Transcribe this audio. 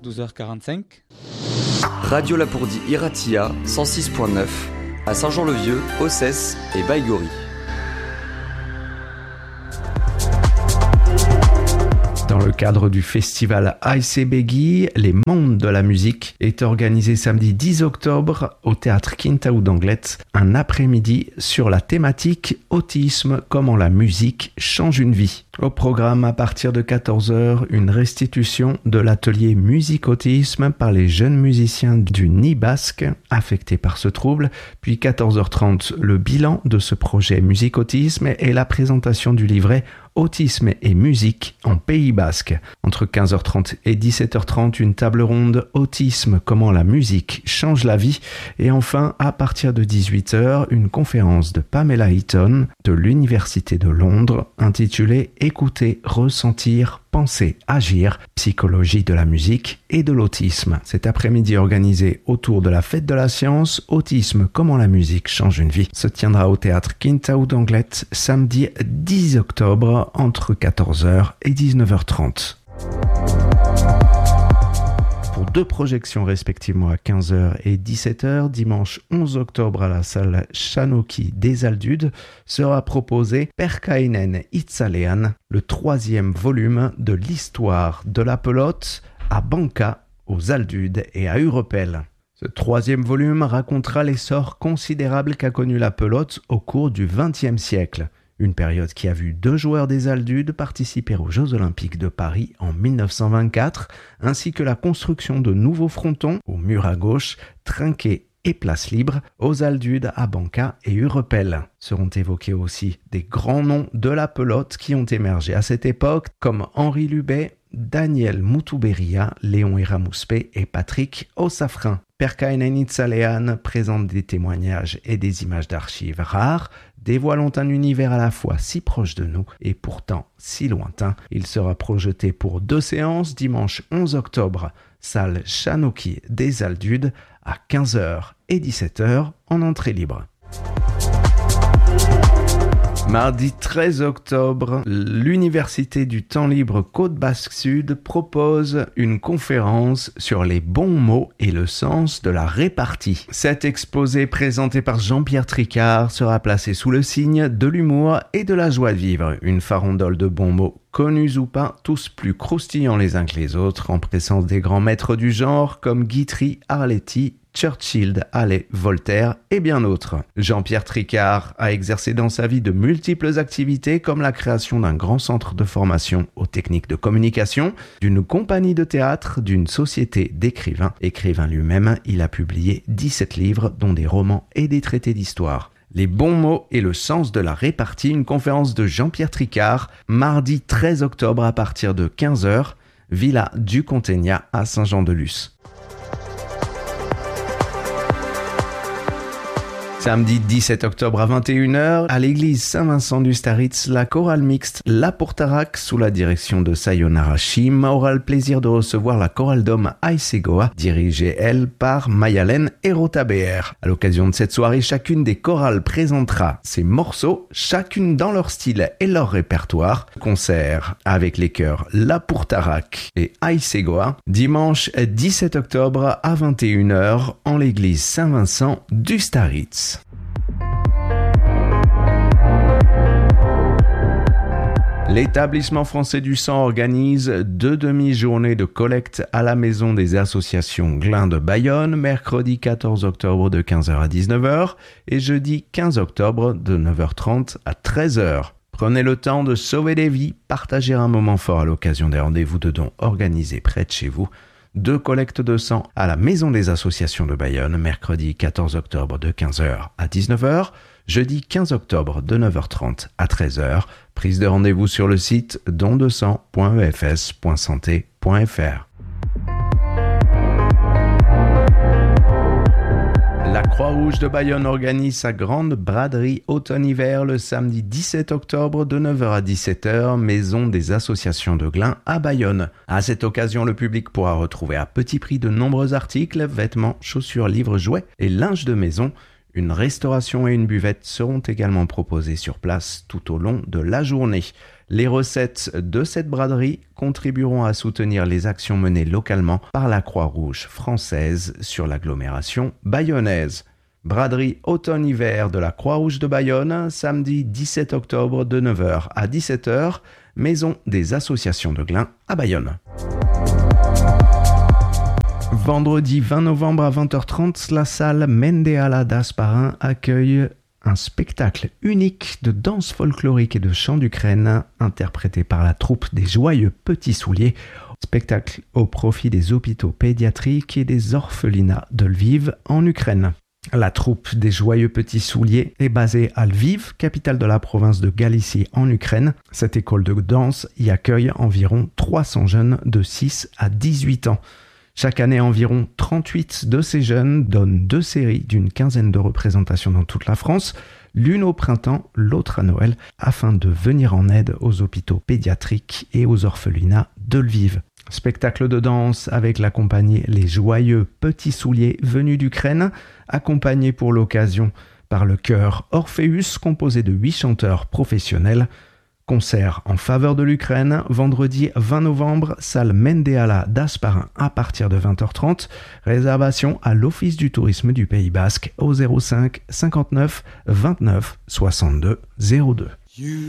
12h45. Radio Lapourdie Iratia 106.9 à Saint-Jean-le-Vieux, Ossès et Baïgori. Dans le cadre du festival ICBGI, les Mondes de la musique est organisé samedi 10 octobre au théâtre Quintaou d'Anglet, un après-midi sur la thématique autisme, comment la musique change une vie. Au programme à partir de 14h, une restitution de l'atelier musique autisme par les jeunes musiciens du Nid basque affectés par ce trouble, puis 14h30, le bilan de ce projet musique autisme et la présentation du livret Autisme et musique en Pays basque. Entre 15h30 et 17h30, une table ronde Autisme, comment la musique change la vie. Et enfin, à partir de 18h, une conférence de Pamela Eaton de l'Université de Londres intitulée Écouter, ressentir, penser, agir, psychologie de la musique et de l'autisme. Cet après-midi organisé autour de la fête de la science, Autisme, comment la musique change une vie, se tiendra au théâtre Quintaou d'Anglet samedi 10 octobre entre 14h et 19h30. Pour deux projections respectivement à 15h et 17h, dimanche 11 octobre à la salle Chanoki des Aldudes, sera proposé Perkainen Itzalean, le 3e volume de l'histoire de la pelote à Banca, aux Aldudes et à Urepel. Ce 3e volume racontera l'essor considérable qu'a connu la pelote au cours du XXe siècle. Une période qui a vu 2 joueurs des Aldudes participer aux Jeux Olympiques de Paris en 1924, ainsi que la construction de nouveaux frontons au mur à gauche, trinqués et place libre, aux Aldudes, à Banca et Urepel. Seront évoqués aussi des grands noms de la pelote qui ont émergé à cette époque, comme Henri Lubet, Daniel Moutouberia, Léon Eramouspe et Patrick Ossafrin. Perkainen Itzalean présente des témoignages et des images d'archives rares, dévoilant un univers à la fois si proche de nous et pourtant si lointain. Il sera projeté pour 2 séances, dimanche 11 octobre, salle Chanoki des Aldudes, à 15h et 17h en entrée libre. Mardi 13 octobre, l'Université du Temps Libre Côte Basque Sud propose une conférence sur les bons mots et le sens de la répartie. Cet exposé présenté par Jean-Pierre Tricard sera placé sous le signe de l'humour et de la joie de vivre. Une farandole de bons mots, connus ou pas, tous plus croustillants les uns que les autres, en présence des grands maîtres du genre comme Guitry, Arletty, Churchill, Allais, Voltaire et bien d'autres. Jean-Pierre Tricard a exercé dans sa vie de multiples activités comme la création d'un grand centre de formation aux techniques de communication, d'une compagnie de théâtre, d'une société d'écrivains. Écrivain lui-même, il a publié 17 livres dont des romans et des traités d'histoire. Les bons mots et le sens de la répartie, une conférence de Jean-Pierre Tricard, mardi 13 octobre à partir de 15h, Villa du Contegna à Saint-Jean-de-Luz. Samedi 17 octobre à 21h, à l'église Saint-Vincent du Staritz, la chorale mixte La Portarac, sous la direction de Sayonara Shim, aura le plaisir de recevoir la chorale d'hommes Aisegoa, dirigée, elle, par Mayalen Erotaber. À l'occasion de cette soirée, chacune des chorales présentera ses morceaux, chacune dans leur style et leur répertoire. Concert avec les chœurs La Portarac et Aisegoa, dimanche 17 octobre à 21h, en l'église Saint-Vincent du Staritz. L'établissement français du sang organise 2 demi-journées de collecte à la maison des associations Glin de Bayonne, mercredi 14 octobre de 15h à 19h et jeudi 15 octobre de 9h30 à 13h. Prenez le temps de sauver des vies, partagez un moment fort à l'occasion des rendez-vous de dons organisés près de chez vous. 2 collectes de sang à la maison des associations de Bayonne, mercredi 14 octobre de 15h à 19h, jeudi 15 octobre de 9h30 à 13h. Prise de rendez-vous sur le site dondesang.efs.santé.fr. La Croix-Rouge de Bayonne organise sa grande braderie automne-hiver le samedi 17 octobre de 9h à 17h, maison des associations de Glin à Bayonne. À cette occasion, le public pourra retrouver à petit prix de nombreux articles, vêtements, chaussures, livres, jouets et linge de maison. Une restauration et une buvette seront également proposées sur place tout au long de la journée. Les recettes de cette braderie contribueront à soutenir les actions menées localement par la Croix-Rouge française sur l'agglomération bayonnaise. Braderie automne-hiver de la Croix-Rouge de Bayonne, samedi 17 octobre de 9h à 17h, maison des associations de Glun à Bayonne. Vendredi 20 novembre à 20h30, la salle Mendeala d'Asparin accueille un spectacle unique de danse folklorique et de chant d'Ukraine interprété par la troupe des Joyeux Petits Souliers. Spectacle au profit des hôpitaux pédiatriques et des orphelinats de Lviv en Ukraine. La troupe des Joyeux Petits Souliers est basée à Lviv, capitale de la province de Galicie en Ukraine. Cette école de danse y accueille environ 300 jeunes de 6 à 18 ans. Chaque année, environ 38 de ces jeunes donnent 2 séries d'une quinzaine de représentations dans toute la France, l'une au printemps, l'autre à Noël, afin de venir en aide aux hôpitaux pédiatriques et aux orphelinats de Lviv. Spectacle de danse avec la compagnie Les Joyeux Petits Souliers venus d'Ukraine, accompagné pour l'occasion par le chœur Orpheus composé de 8 chanteurs professionnels. Concert en faveur de l'Ukraine, vendredi 20 novembre, salle Mendeala d'Asparin à partir de 20h30. Réservation à l'Office du tourisme du Pays Basque au 05 59 29 62 02.